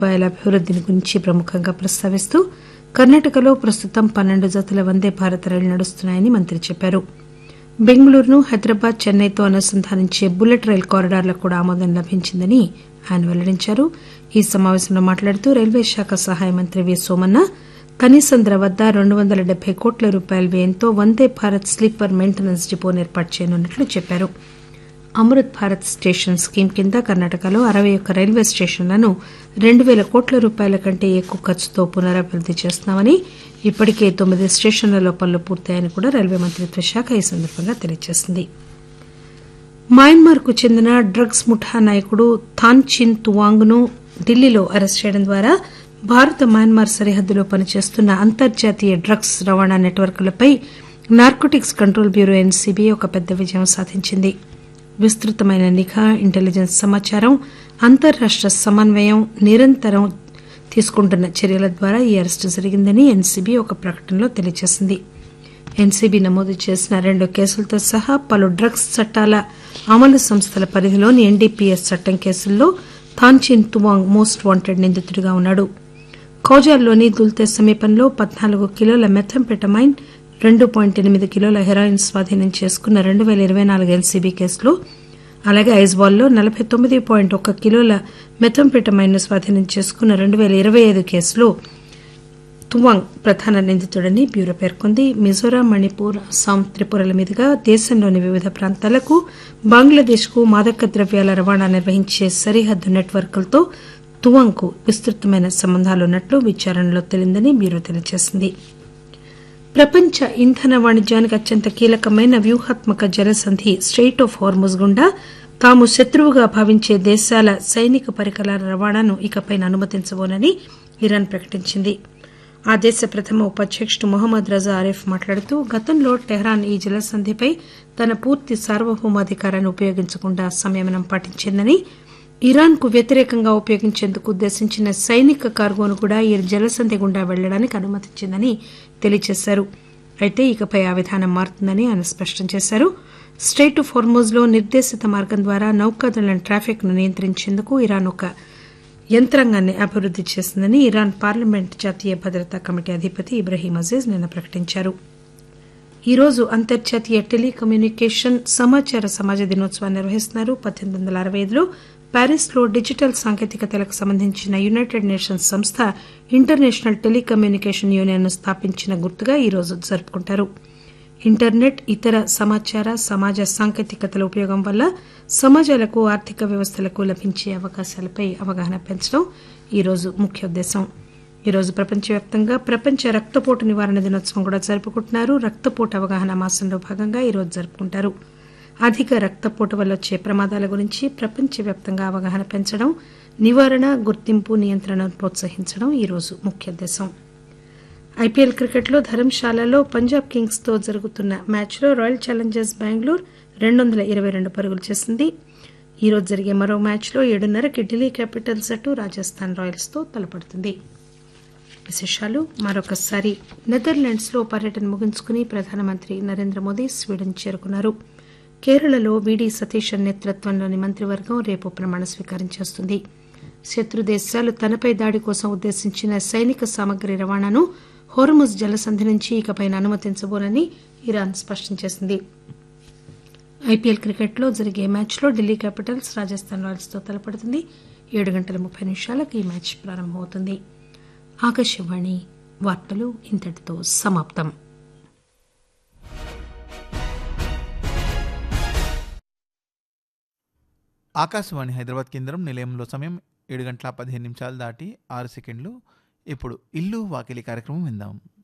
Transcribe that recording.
సదుపాయాల అభివృద్ధిని గురించి ప్రముఖంగా ప్రస్తావిస్తూ కర్ణాటకలో ప్రస్తుతం 12 జతల వందే భారత్ రైళ్లు నడుస్తున్నాయని మంత్రి చెప్పారు. బెంగళూరును హైదరాబాద్, చెన్నైతో అనుసంధానించే బుల్లెట్ రైలు కారిడార్లకు కూడా ఆమోదం లభించిందని ఆయన వెల్లడించారు. ఈ సమావేశంలో మాట్లాడుతూ రైల్వే శాఖ సహాయ మంత్రి వి సోమన్న కనీసం ధర వద్ద 270 కోట్ల రూపాయల వ్యయంతో వందే భారత్ స్లీపర్ మెయింటెనెన్స్ డిపోను ఏర్పాటు చేయనున్నట్లు చెప్పారు. అమృత్ భారత్ స్టేషన్ స్కీమ్ కింద కర్ణాటకలో 61 రైల్వే స్టేషన్లను 2,000 కోట్ల రూపాయల కంటే ఎక్కువ ఖర్చుతో పునరభివృద్ది చేస్తున్నామని, ఇప్పటికే 9 స్టేషన్లలో పనులు పూర్తయ్యాయని కూడా రైల్వే మంత్రిత్వ శాఖ ఈ సందర్భంగా తెలియజేసింది. మయన్మార్కు చెందిన డ్రగ్స్ ముఠా నాయకుడు థాన్ చిన్ తువాంగ్ ను ఢిల్లీలో అరెస్టు చేయడం ద్వారా భారత మయన్మార్ సరిహద్దులో పనిచేస్తున్న అంతర్జాతీయ డ్రగ్స్ రవాణా నెట్వర్క్లపై నార్కోటిక్స్ కంట్రోల్ బ్యూరో ఎన్సీబీ ఒక పెద్ద విజయం సాధించింది. విస్తృతమైన నిఘా, ఇంటెలిజెన్స్ సమాచారం, అంతర్రాష్ట సమన్వయం, నిరంతరం తీసుకుంటున్న చర్యల ద్వారా ఈ అరెస్టు జరిగిందని ఎన్సీబీ ఒక ప్రకటనలో తెలియజేసింది. ఎన్సీబీ నమోదు చేసిన 2 కేసులతో సహా పలు డ్రగ్స్ చట్టాల అమలు సంస్థల పరిధిలోని ఎన్డీపీఎస్ చట్టం కేసుల్లో థాన్చిన్ తువాంగ్ మోస్ట్ వాంటెడ్ నిందితుడిగా ఉన్నాడు. కౌజాల్లోని దుల్తే సమీపంలో 14 కిలోల మెథంపెటమైన్, 2.8 కిలోల హెరాయిన్ స్వాధీనం చేసుకున్న 2024 ఎన్సీబీ కేసులో, అలాగే ఐజ్వాల్లో 49.1 కిలోల మెథంపెటమైన్ ను స్వాధీనం చేసుకున్న 2025 కేసులో తువాంగ్ ప్రధాన నిందితుడని బ్యూరో పేర్కొంది. మిజోరాం, మణిపూర్, అస్సాం, త్రిపురల మీదుగా దేశంలోని వివిధ ప్రాంతాలకు, బంగ్లాదేశ్ కు మాదక ద్రవ్యాల రవాణా నిర్వహించే సరిహద్దు నెట్వర్క్లతో తువాంగ్ కు విస్తృతమైన సంబంధాలున్నట్లు విచారణలో తేలిందని బ్యూరో తెలియజేసింది. ప్రపంచ ఇంధన వాణిజ్యానికి అత్యంత కీలకమైన వ్యూహాత్మక జలసంధి స్ట్రెయిట్ ఆఫ్ హార్ముజ్ గుండా తాము శత్రువుగా భావించే దేశాల సైనిక పరికరాల రవాణాను ఇకపై అనుమతించబోనని ఇరాన్ ప్రకటించింది. ఆ దేశ ప్రథమ ఉపాధ్యకుడు మొహమ్మద్ రజా ఆరిఫ్ మాట్లాడుతూ గతంలో టెహ్రాన్ ఈ జలసంధిపై తన పూర్తి సార్వభౌమాధికారాన్ని ఉపయోగించకుండా సంయమనం పాటించిందని, ఇరాన్ కు వ్యతిరేకంగా ఉపయోగించేందుకు ఉద్దేశించిన సైనిక కార్గోను కూడా ఈ జలసంధి గుండా వెళ్లడానికి అనుమతించిందని తెలియజేశారు. అయితే ఇకపై ఆ విధానం మారుతుందని ఆయన స్పష్టం చేశారు. స్ట్రెయిట్ ఆఫ్ హార్ముజ్ లో నిర్దేశిత మార్గం ద్వారా నౌకాదళం ట్రాఫిక్ ను నియంత్రించేందుకు ఇరాన్ ఒక యంత్రాంగాన్ని అభివృద్ది చేసిందని ఇరాన్ పార్లమెంట్ జాతీయ భద్రతా కమిటీ అధిపతి ఇబ్రహీం అజీజ్ నిన్న ప్రకటించారు. ఈ రోజు అంతర్జాతీయ టెలికమ్యూనికేషన్ సమాచార సమాజ దినోత్సవాన్ని నిర్వహిస్తున్నారు. 1865లో ప్యారిస్ లో డిజిటల్ సాంకేతికతలకు సంబంధించిన యునైటెడ్ నేషన్స్ సంస్థ ఇంటర్నేషనల్ టెలికమ్యూనికేషన్ యూనియన్ ను స్థాపించిన గుర్తుగా ఈ రోజు జరుపుకుంటారు. ఇంటర్నెట్, ఇతర సమాచార సమాజ సాంకేతికతల ఉపయోగం వల్ల సమాజాలకు, ఆర్థిక వ్యవస్థలకు లభించే అవకాశాలపై అవగాహన పెంచడం ఈ రోజు ముఖ్య ఉద్దేశం. ఈ రోజు ప్రపంచవ్యాప్తంగా ప్రపంచ రక్తపోటు నివారణ దినోత్సవం కూడా జరుపుకుంటున్నారు. రక్తపోటు అవగాహన మాసంలో భాగంగా ఈ రోజు జరుపుకుంటారు. అధిక రక్తపోటు వల్ల వచ్చే ప్రమాదాల గురించి ప్రపంచవ్యాప్తంగా అవగాహన పెంచడం, నివారణ, గుర్తింపు, నియంత్రణను ప్రోత్సహించడం ఈ రోజు ముఖ్య ఉద్దేశం. ఐపీఎల్ క్రికెట్లో ధర్మశాలలో పంజాబ్ కింగ్స్ తో జరుగుతున్న మ్యాచ్లో రాయల్ ఛాలెంజర్స్ బెంగళూరు 222 పరుగులు చేసింది. ఈ రోజు జరిగే మరో మ్యాచ్లో 7:30కి ఢిల్లీ క్యాపిటల్స్ జట్టు రాజస్థాన్ రాయల్స్ తో తలపడుతుంది. విశేషాలు మరొకసారి. నెదర్లాండ్స్ లో పర్యటన ముగించుకుని ప్రధానమంత్రి నరేంద్ర మోదీ స్వీడన్ చేరుకున్నారు. కేరళలో వీడీ సతీశన్ నేతృత్వంలోని మంత్రివర్గం రేపు ప్రమాణ స్వీకారం చేస్తుంది. శత్రు దేశాలు తనపై దాడి కోసం ఉద్దేశించిన సైనిక సామగ్రి రవాణాను హోర్ముజ్ జలసంధి నుంచి ఇకపై అనుమతించబోనని ఇరాన్ స్పష్టం చేసింది. ఐపీఎల్ క్రికెట్లో జరిగే మ్యాచ్లో ఢిల్లీ క్యాపిటల్స్ రాజస్థాన్ రాయల్స్ తో తలపడుతుంది. 7:30 ఈ మ్యాచ్ ప్రారంభమవుతుంది. ఆకాశవాణి వార్తలు ఇంతటితో సమాప్తం. ఆకాశవాణి హైదరాబాద్ కేంద్రం నిలయంలో సమయం 7:15 దాటి 6 సెకండ్లు. ఇప్పుడు ఇల్లు వాకిలి కార్యక్రమం విందాం.